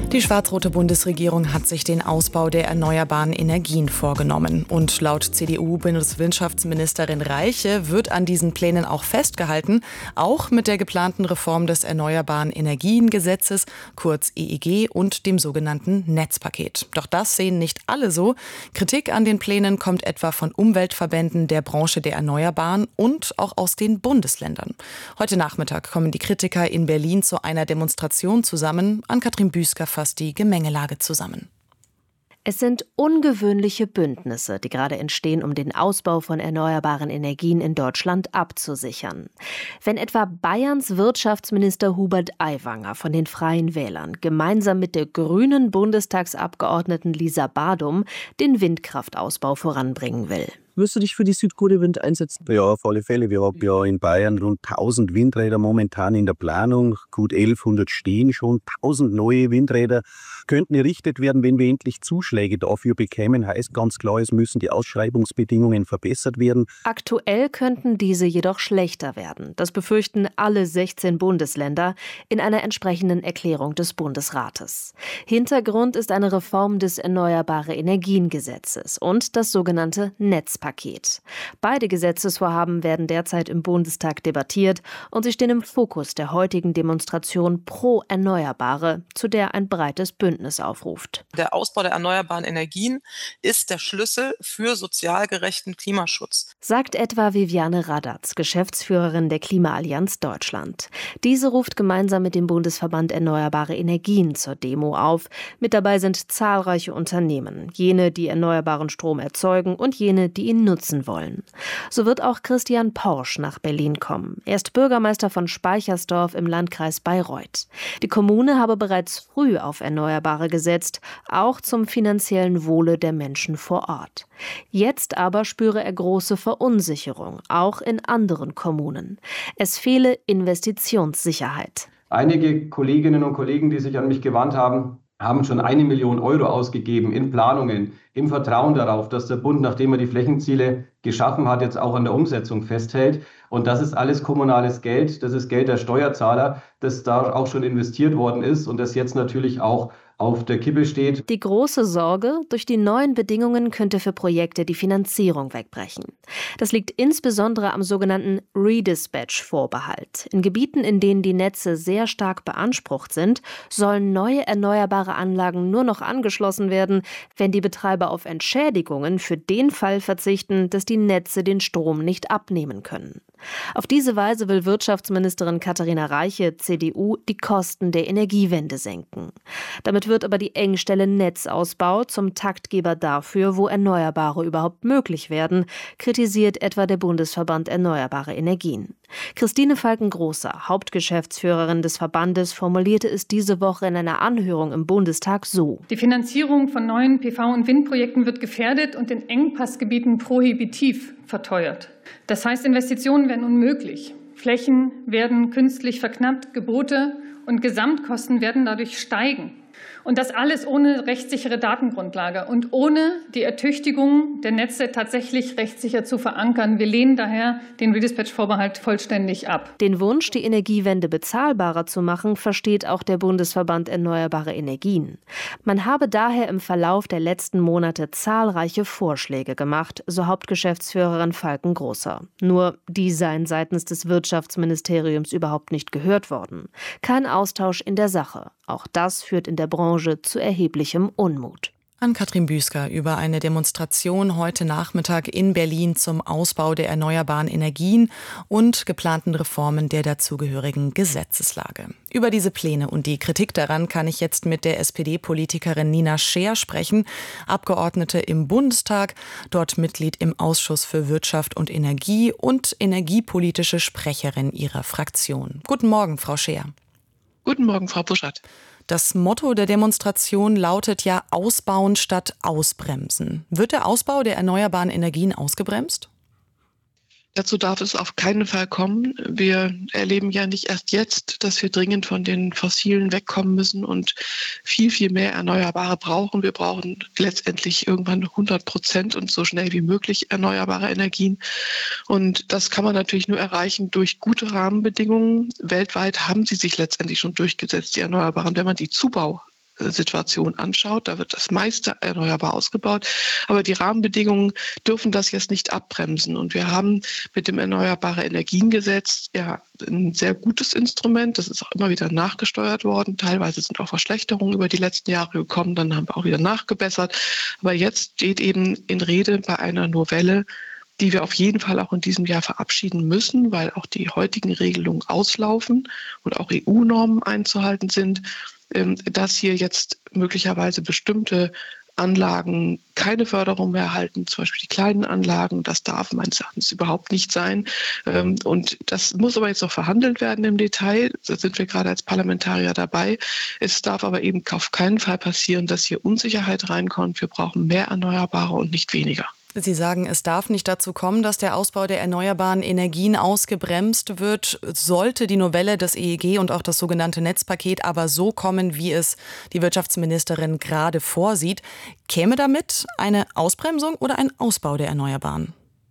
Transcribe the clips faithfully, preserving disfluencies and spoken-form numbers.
Die schwarz-rote Bundesregierung hat sich den Ausbau der erneuerbaren Energien vorgenommen. Und laut C D U-Bundeswirtschaftsministerin Reiche wird an diesen Plänen auch festgehalten, auch mit der geplanten Reform des Erneuerbaren Energiengesetzes, kurz E E G, und dem sogenannten Netzpaket. Doch das sehen nicht alle so. Kritik an den Plänen kommt etwa von Umweltverbänden der Branche der Erneuerbaren und auch aus den Bundesländern. Heute Nachmittag kommen die Kritiker in Berlin zu einer Demonstration zusammen. Ann-Kathrin Büsker fasst die Gemengelage zusammen. Es sind ungewöhnliche Bündnisse, die gerade entstehen, um den Ausbau von erneuerbaren Energien in Deutschland abzusichern. Wenn etwa Bayerns Wirtschaftsminister Hubert Aiwanger von den Freien Wählern gemeinsam mit der grünen Bundestagsabgeordneten Lisa Badum den Windkraftausbau voranbringen will. Wirst du dich für die Südkohle-Wind einsetzen? Ja, auf alle Fälle. Wir haben ja in Bayern rund tausend Windräder momentan in der Planung. Gut elfhundert stehen schon. tausend neue Windräder könnten errichtet werden, wenn wir endlich Zuschläge dafür bekämen. Heißt ganz klar, es müssen die Ausschreibungsbedingungen verbessert werden. Aktuell könnten diese jedoch schlechter werden. Das befürchten alle sechzehn Bundesländer in einer entsprechenden Erklärung des Bundesrates. Hintergrund ist eine Reform des Erneuerbare Energiengesetzes und das sogenannte Netzpaket. Paket. Beide Gesetzesvorhaben werden derzeit im Bundestag debattiert und sie stehen im Fokus der heutigen Demonstration pro Erneuerbare, zu der ein breites Bündnis aufruft. Der Ausbau der erneuerbaren Energien ist der Schlüssel für sozial gerechten Klimaschutz, sagt etwa Viviane Radatz, Geschäftsführerin der Klimaallianz Deutschland. Diese ruft gemeinsam mit dem Bundesverband Erneuerbare Energien zur Demo auf. Mit dabei sind zahlreiche Unternehmen, jene, die erneuerbaren Strom erzeugen und jene, die ihn nutzen wollen. So wird auch Christian Porsch nach Berlin kommen. Er ist Bürgermeister von Speichersdorf im Landkreis Bayreuth. Die Kommune habe bereits früh auf Erneuerbare gesetzt, auch zum finanziellen Wohle der Menschen vor Ort. Jetzt aber spüre er große Verunsicherung, auch in anderen Kommunen. Es fehle Investitionssicherheit. Einige Kolleginnen und Kollegen, die sich an mich gewandt haben, haben schon eine Million Euro ausgegeben in Planungen, im Vertrauen darauf, dass der Bund, nachdem er die Flächenziele geschaffen hat, jetzt auch an der Umsetzung festhält. Und das ist alles kommunales Geld, das ist Geld der Steuerzahler, das da auch schon investiert worden ist und das jetzt natürlich auch auf der Kippe steht. Die große Sorge, durch die neuen Bedingungen könnte für Projekte die Finanzierung wegbrechen. Das liegt insbesondere am sogenannten Redispatch-Vorbehalt. In Gebieten, in denen die Netze sehr stark beansprucht sind, sollen neue erneuerbare Anlagen nur noch angeschlossen werden, wenn die Betreiber auf Entschädigungen für den Fall verzichten, dass die Netze den Strom nicht abnehmen können. Auf diese Weise will Wirtschaftsministerin Katharina Reiche, C D U, die Kosten der Energiewende senken. Damit wird aber die Engstelle Netzausbau zum Taktgeber dafür, wo Erneuerbare überhaupt möglich werden, kritisiert etwa der Bundesverband Erneuerbare Energien. Christine Falken-Großer, Hauptgeschäftsführerin des Verbandes, formulierte es diese Woche in einer Anhörung im Bundestag so: Die Finanzierung von neuen P V- und Windprojekten wird gefährdet und in Engpassgebieten prohibitiv verteuert. Das heißt, Investitionen werden unmöglich. Flächen werden künstlich verknappt, Gebote und Gesamtkosten werden dadurch steigen. Und das alles ohne rechtssichere Datengrundlage und ohne die Ertüchtigung der Netze tatsächlich rechtssicher zu verankern. Wir lehnen daher den Redispatch-Vorbehalt vollständig ab. Den Wunsch, die Energiewende bezahlbarer zu machen, versteht auch der Bundesverband Erneuerbare Energien. Man habe daher im Verlauf der letzten Monate zahlreiche Vorschläge gemacht, so Hauptgeschäftsführerin Falken-Großer. Nur die seien seitens des Wirtschaftsministeriums überhaupt nicht gehört worden. Kein Austausch in der Sache. Auch das führt in der Branche zu erheblichem Unmut. Ann-Kathrin Büsker über eine Demonstration heute Nachmittag in Berlin zum Ausbau der erneuerbaren Energien und geplanten Reformen der dazugehörigen Gesetzeslage. Über diese Pläne und die Kritik daran kann ich jetzt mit der S P D-Politikerin Nina Scheer sprechen, Abgeordnete im Bundestag, dort Mitglied im Ausschuss für Wirtschaft und Energie und energiepolitische Sprecherin ihrer Fraktion. Guten Morgen, Frau Scheer. Guten Morgen, Frau Buschert. Das Motto der Demonstration lautet ja Ausbauen statt Ausbremsen. Wird der Ausbau der erneuerbaren Energien ausgebremst? Dazu darf es auf keinen Fall kommen. Wir erleben ja nicht erst jetzt, dass wir dringend von den Fossilen wegkommen müssen und viel, viel mehr Erneuerbare brauchen. Wir brauchen letztendlich irgendwann hundert Prozent und so schnell wie möglich erneuerbare Energien. Und das kann man natürlich nur erreichen durch gute Rahmenbedingungen. Weltweit haben sie sich letztendlich schon durchgesetzt, die Erneuerbaren. Wenn man die Zubau Situation anschaut. Da wird das meiste erneuerbar ausgebaut. Aber die Rahmenbedingungen dürfen das jetzt nicht abbremsen. Und wir haben mit dem Erneuerbare Energiengesetz ja ein sehr gutes Instrument. Das ist auch immer wieder nachgesteuert worden. Teilweise sind auch Verschlechterungen über die letzten Jahre gekommen. Dann haben wir auch wieder nachgebessert. Aber jetzt steht eben in Rede bei einer Novelle, die wir auf jeden Fall auch in diesem Jahr verabschieden müssen, weil auch die heutigen Regelungen auslaufen und auch E U-Normen einzuhalten sind, dass hier jetzt möglicherweise bestimmte Anlagen keine Förderung mehr erhalten, zum Beispiel die kleinen Anlagen. Das darf meines Erachtens überhaupt nicht sein. Und das muss aber jetzt noch verhandelt werden im Detail. Da sind wir gerade als Parlamentarier dabei. Es darf aber eben auf keinen Fall passieren, dass hier Unsicherheit reinkommt. Wir brauchen mehr Erneuerbare und nicht weniger. Sie sagen, es darf nicht dazu kommen, dass der Ausbau der erneuerbaren Energien ausgebremst wird. Sollte die Novelle des E E G und auch das sogenannte Netzpaket aber so kommen, wie es die Wirtschaftsministerin gerade vorsieht, käme damit eine Ausbremsung oder ein Ausbau der Erneuerbaren?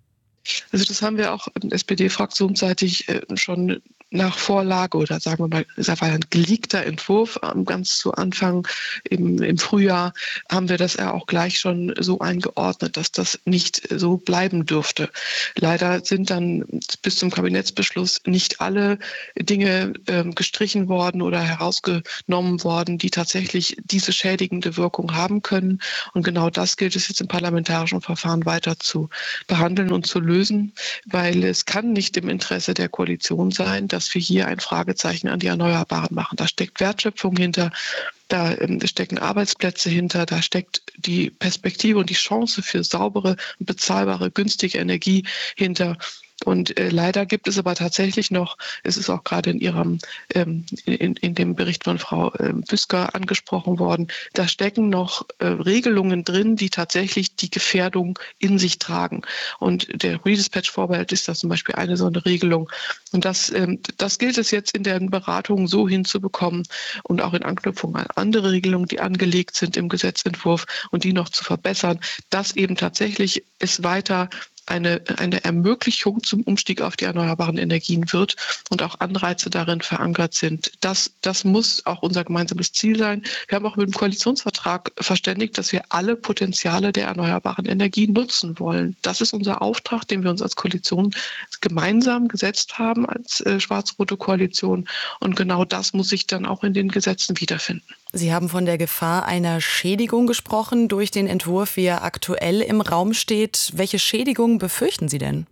Also das haben wir auch S P D-fraktionsseitig schon nach Vorlage oder sagen wir mal, es war ein geleakter Entwurf ganz zu Anfang im, im Frühjahr, haben wir das ja auch gleich schon so eingeordnet, dass das nicht so bleiben dürfte. Leider sind dann bis zum Kabinettsbeschluss nicht alle Dinge äh, gestrichen worden oder herausgenommen worden, die tatsächlich diese schädigende Wirkung haben können. Und genau das gilt es jetzt im parlamentarischen Verfahren weiter zu behandeln und zu lösen, weil es kann nicht im Interesse der Koalition sein, dass wir hier ein Fragezeichen an die Erneuerbaren machen. Da steckt Wertschöpfung hinter, da ähm, stecken Arbeitsplätze hinter, da steckt die Perspektive und die Chance für saubere, bezahlbare, günstige Energie hinter. Und äh, leider gibt es aber tatsächlich noch, es ist auch gerade in ihrem ähm, in, in dem Bericht von Frau äh, Büsker angesprochen worden, da stecken noch äh, Regelungen drin, die tatsächlich die Gefährdung in sich tragen. Und der Redispatch-Vorbehalt ist da zum Beispiel eine so eine Regelung. Und das, ähm, das gilt es jetzt in den Beratungen so hinzubekommen und auch in Anknüpfung an andere Regelungen, die angelegt sind im Gesetzentwurf und die noch zu verbessern, dass eben tatsächlich es weiter Eine, eine Ermöglichung zum Umstieg auf die erneuerbaren Energien wird und auch Anreize darin verankert sind. Das, das muss auch unser gemeinsames Ziel sein. Wir haben auch mit dem Koalitionsvertrag verständigt, dass wir alle Potenziale der erneuerbaren Energien nutzen wollen. Das ist unser Auftrag, den wir uns als Koalition gemeinsam gesetzt haben, als äh, schwarz-rote Koalition. Und genau das muss sich dann auch in den Gesetzen wiederfinden. Sie haben von der Gefahr einer Schädigung gesprochen durch den Entwurf, wie er aktuell im Raum steht. Welche Schädigung befürchten Sie denn?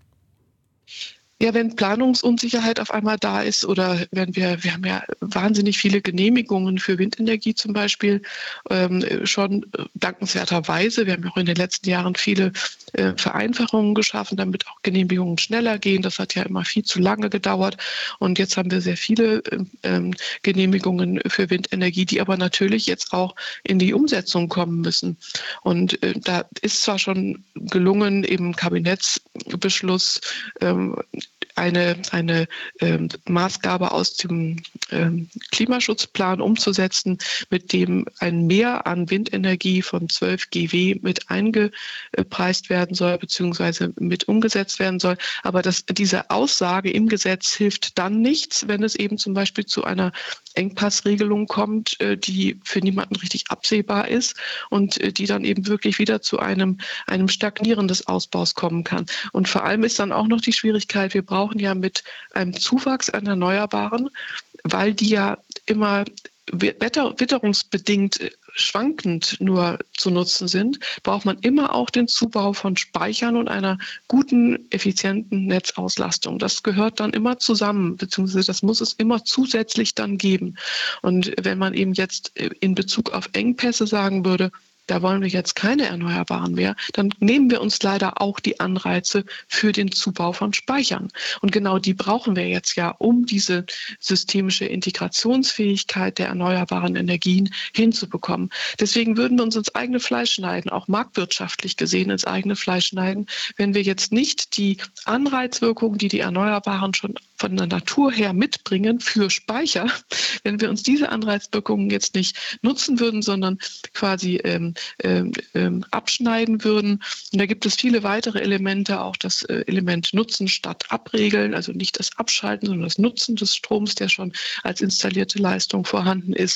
Ja, wenn Planungsunsicherheit auf einmal da ist oder wenn wir, wir haben ja wahnsinnig viele Genehmigungen für Windenergie zum Beispiel, ähm, schon dankenswerterweise. Wir haben auch in den letzten Jahren viele äh, Vereinfachungen geschaffen, damit auch Genehmigungen schneller gehen. Das hat ja immer viel zu lange gedauert. Und jetzt haben wir sehr viele ähm, Genehmigungen für Windenergie, die aber natürlich jetzt auch in die Umsetzung kommen müssen. Und äh, da ist zwar schon gelungen, im Kabinettsbeschluss ähm, eine, eine ähm, Maßgabe aus dem ähm, Klimaschutzplan umzusetzen, mit dem ein Mehr an Windenergie von zwölf Gigawatt mit eingepreist werden soll, beziehungsweise mit umgesetzt werden soll. Aber das, diese Aussage im Gesetz hilft dann nichts, wenn es eben zum Beispiel zu einer Engpassregelung kommt, die für niemanden richtig absehbar ist und die dann eben wirklich wieder zu einem, einem Stagnieren des Ausbaus kommen kann. Und vor allem ist dann auch noch die Schwierigkeit, wir brauchen ja mit einem Zuwachs an Erneuerbaren, weil die ja immer wetter, witterungsbedingt schwankend nur zu nutzen sind, braucht man immer auch den Zubau von Speichern und einer guten, effizienten Netzauslastung. Das gehört dann immer zusammen, beziehungsweise das muss es immer zusätzlich dann geben. Und wenn man eben jetzt in Bezug auf Engpässe sagen würde, da wollen wir jetzt keine Erneuerbaren mehr, dann nehmen wir uns leider auch die Anreize für den Zubau von Speichern. Und genau die brauchen wir jetzt ja, um diese systemische Integrationsfähigkeit der erneuerbaren Energien hinzubekommen. Deswegen würden wir uns ins eigene Fleisch schneiden, auch marktwirtschaftlich gesehen ins eigene Fleisch schneiden, wenn wir jetzt nicht die Anreizwirkungen, die die Erneuerbaren schon von der Natur her mitbringen für Speicher, wenn wir uns diese Anreizwirkungen jetzt nicht nutzen würden, sondern quasi ähm, ähm, ähm, abschneiden würden. Und da gibt es viele weitere Elemente, auch das äh, Element Nutzen statt Abregeln, also nicht das Abschalten, sondern das Nutzen des Stroms, der schon als installierte Leistung vorhanden ist.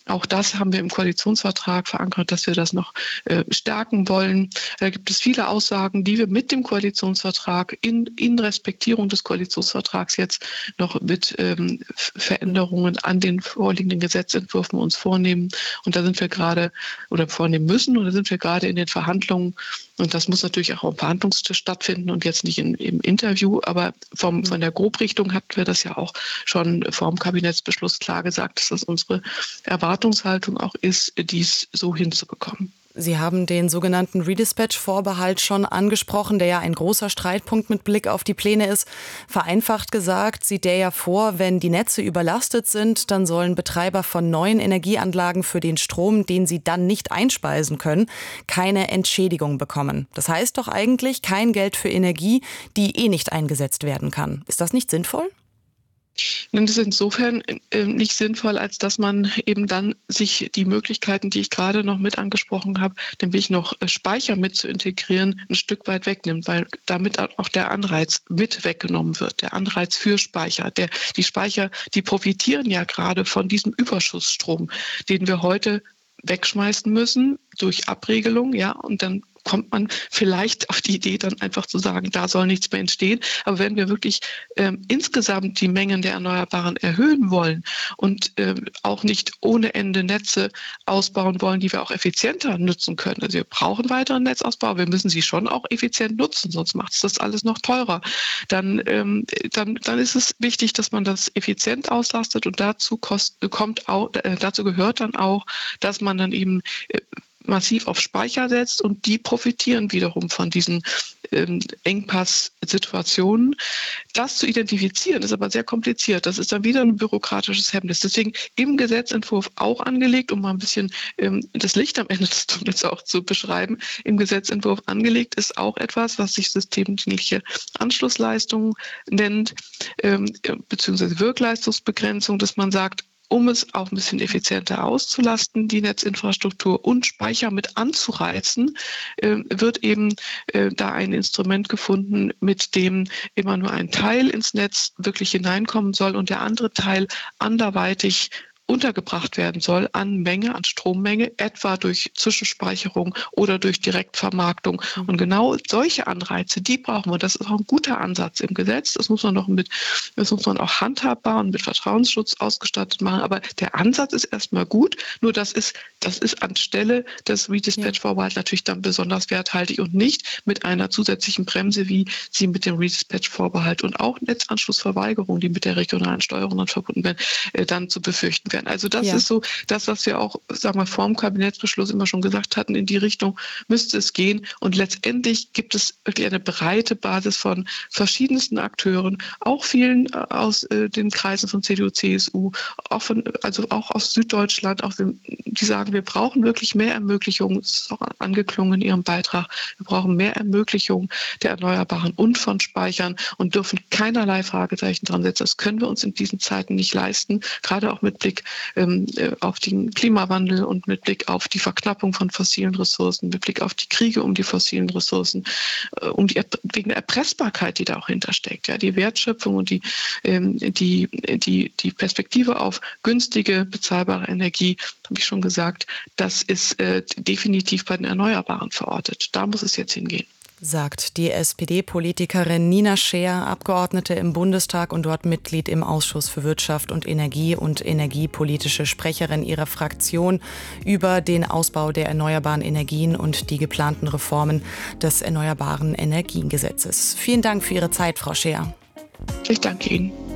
Auch das haben wir im Koalitionsvertrag verankert, dass wir das noch äh, stärken wollen. Da gibt es viele Aussagen, die wir mit dem Koalitionsvertrag in, in Respektierung des Koalitionsvertrags jetzt noch mit ähm, Veränderungen an den vorliegenden Gesetzentwürfen uns vornehmen. Und da sind wir gerade oder vornehmen müssen und da sind wir gerade in den Verhandlungen. Und das muss natürlich auch am Verhandlungstisch stattfinden und jetzt nicht in, im Interview. Aber vom, von der Grobrichtung hatten wir das ja auch schon vor dem Kabinettsbeschluss klar gesagt, dass das unsere Erwartungshaltung auch ist, dies so hinzubekommen. Sie haben den sogenannten Redispatch-Vorbehalt schon angesprochen, der ja ein großer Streitpunkt mit Blick auf die Pläne ist. Vereinfacht gesagt sieht der ja vor, wenn die Netze überlastet sind, dann sollen Betreiber von neuen Energieanlagen für den Strom, den sie dann nicht einspeisen können, keine Entschädigung bekommen. Das heißt doch eigentlich kein Geld für Energie, die eh nicht eingesetzt werden kann. Ist das nicht sinnvoll? Das ist insofern äh, nicht sinnvoll, als dass man eben dann sich die Möglichkeiten, die ich gerade noch mit angesprochen habe, nämlich noch Speicher mit zu integrieren, ein Stück weit wegnimmt, weil damit auch der Anreiz mit weggenommen wird, der Anreiz für Speicher. Der, die Speicher, die profitieren ja gerade von diesem Überschussstrom, den wir heute wegschmeißen müssen durch Abregelung, ja, und dann kommt man vielleicht auf die Idee, dann einfach zu sagen, da soll nichts mehr entstehen. Aber wenn wir wirklich ähm, insgesamt die Mengen der Erneuerbaren erhöhen wollen und ähm, auch nicht ohne Ende Netze ausbauen wollen, die wir auch effizienter nutzen können. Also wir brauchen weiteren Netzausbau, wir müssen sie schon auch effizient nutzen, sonst macht es das alles noch teurer. Dann, ähm, dann, dann ist es wichtig, dass man das effizient auslastet und dazu, kost, kommt auch, äh, dazu gehört dann auch, dass man dann eben äh, massiv auf Speicher setzt und die profitieren wiederum von diesen ähm, Engpass-Situationen. Das zu identifizieren ist aber sehr kompliziert. Das ist dann wieder ein bürokratisches Hemmnis. Deswegen im Gesetzentwurf auch angelegt, um mal ein bisschen ähm, das Licht am Ende des Tunnels auch zu beschreiben. Im Gesetzentwurf angelegt ist auch etwas, was sich systemdienliche Anschlussleistungen nennt, ähm, beziehungsweise Wirkleistungsbegrenzung, dass man sagt, um es auch ein bisschen effizienter auszulasten, die Netzinfrastruktur und Speicher mit anzureizen, äh, wird eben äh, da ein Instrument gefunden, mit dem immer nur ein Teil ins Netz wirklich hineinkommen soll und der andere Teil anderweitig untergebracht werden soll an Menge, an Strommenge, etwa durch Zwischenspeicherung oder durch Direktvermarktung. Und genau solche Anreize, die brauchen wir. Das ist auch ein guter Ansatz im Gesetz. Das muss man noch mit, das muss man auch handhabbar und mit Vertrauensschutz ausgestattet machen. Aber der Ansatz ist erstmal gut. Nur das ist, das ist anstelle des Redispatch-Vorbehalts natürlich dann besonders werthaltig und nicht mit einer zusätzlichen Bremse, wie sie mit dem Redispatch-Vorbehalt und auch Netzanschlussverweigerung, die mit der regionalen Steuerung dann verbunden werden, äh, dann zu befürchten werden. Also das ja. ist so das, was wir auch, sagen wir, vor dem Kabinettsbeschluss immer schon gesagt hatten, in die Richtung müsste es gehen. Und letztendlich gibt es wirklich eine breite Basis von verschiedensten Akteuren, auch vielen aus äh, den Kreisen von C D U, C S U, auch von, also auch aus Süddeutschland, auch die sagen, wir brauchen wirklich mehr Ermöglichungen, das ist auch angeklungen in Ihrem Beitrag, wir brauchen mehr Ermöglichungen der Erneuerbaren und von Speichern und dürfen keinerlei Fragezeichen dran setzen. Das können wir uns in diesen Zeiten nicht leisten, gerade auch mit Blick auf den Klimawandel und mit Blick auf die Verknappung von fossilen Ressourcen, mit Blick auf die Kriege um die fossilen Ressourcen, um die wegen der Erpressbarkeit, die da auch hintersteckt, ja, die Wertschöpfung und die, die, die, die Perspektive auf günstige, bezahlbare Energie, habe ich schon gesagt, das ist äh, definitiv bei den Erneuerbaren verortet. Da muss es jetzt hingehen. Sagt die S P D-Politikerin Nina Scheer, Abgeordnete im Bundestag und dort Mitglied im Ausschuss für Wirtschaft und Energie und energiepolitische Sprecherin ihrer Fraktion über den Ausbau der erneuerbaren Energien und die geplanten Reformen des Erneuerbaren Energiengesetzes. Vielen Dank für Ihre Zeit, Frau Scheer. Ich danke Ihnen.